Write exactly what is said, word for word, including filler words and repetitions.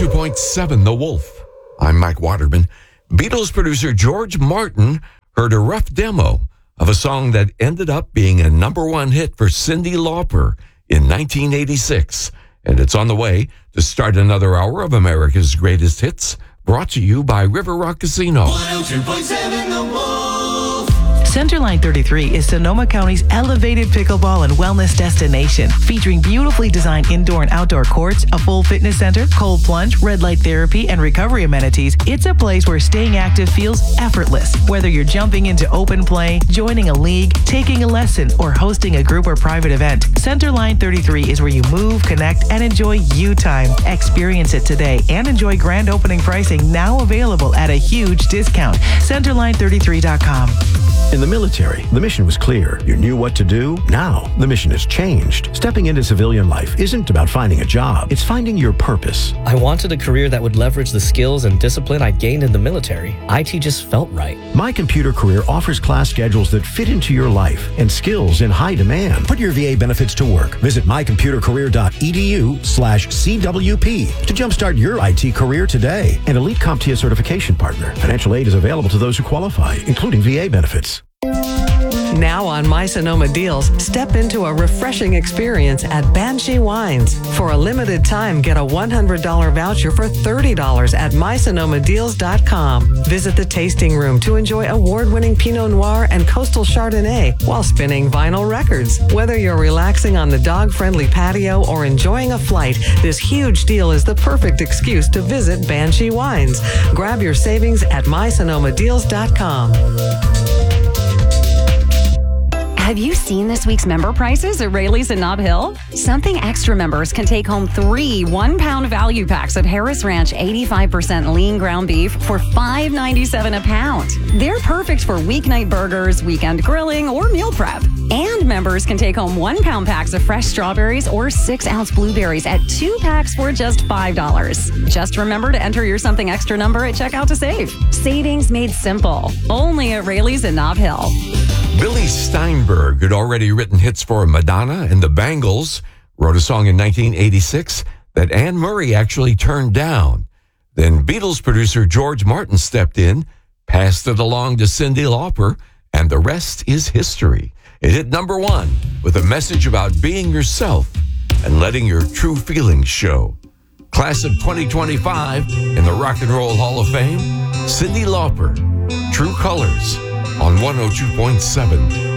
two point seven The Wolf. I'm Mike Waterman. Beatles producer George Martin heard a rough demo of a song that ended up being a number one hit for Cyndi Lauper in nineteen eighty-six. And it's on the way to start another hour of America's Greatest Hits, brought to you by River Rock Casino. one oh two point seven The Wolf. Centerline thirty-three is Sonoma County's elevated pickleball and wellness destination, featuring beautifully designed indoor and outdoor courts, a full fitness center, cold plunge, red light therapy, and recovery amenities. It's a place where staying active feels effortless. Whether you're jumping into open play, joining a league, taking a lesson, or hosting a group or private event, Centerline thirty-three is where you move, connect, and enjoy you time. Experience it today and enjoy grand opening pricing now available at a huge discount. Centerline thirty-three dot com. In the military, the mission was clear. You knew what to do. Now, the mission has changed. Stepping into civilian life isn't about finding a job. It's finding your purpose. I wanted a career that would leverage the skills and discipline I gained in the military. I T just felt right. My Computer Career offers class schedules that fit into your life and skills in high demand. Put your V A benefits to work. Visit mycomputercareer.edu slash CWP to jumpstart your I T career today. An Elite CompTIA certification partner. Financial aid is available to those who qualify, including V A benefits. Now on My Sonoma Deals, step into a refreshing experience at Banshee Wines. For a limited time, get a one hundred dollars voucher for thirty dollars at my sonoma deals dot com. Visit the tasting room to enjoy award-winning Pinot Noir and Coastal Chardonnay while spinning vinyl records. Whether you're relaxing on the dog-friendly patio or enjoying a flight, this huge deal is the perfect excuse to visit Banshee Wines. Grab your savings at my sonoma deals dot com. Have you seen this week's member prices at Raley's and Nob Hill? Something Extra members can take home three one-pound value packs of Harris Ranch eighty-five percent lean ground beef for five ninety-seven a pound. They're perfect for weeknight burgers, weekend grilling, or meal prep. And members can take home one-pound packs of fresh strawberries or six-ounce blueberries at two packs for just five dollars. Just remember to enter your Something Extra number at checkout to save. Savings made simple. Only at Raley's and Nob Hill. Billy Steinberg had already written hits for Madonna and the Bangles, wrote a song in nineteen eighty-six that Anne Murray actually turned down. Then Beatles producer George Martin stepped in, passed it along to Cyndi Lauper, and the rest is history. It hit number one with a message about being yourself and letting your true feelings show. Class of twenty twenty-five in the Rock and Roll Hall of Fame, Cyndi Lauper, True Colors, on one oh two point seven